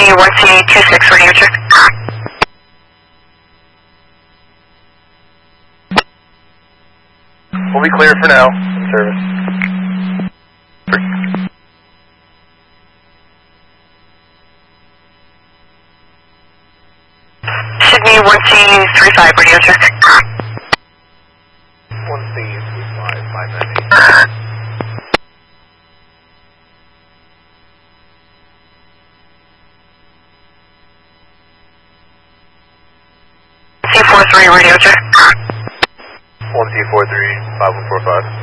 Sydney 1C26 radio check. We'll be clear for now. In service. Sydney 1C35 radio check. 1C35, 590. C43 radio check. 1C43, 5145.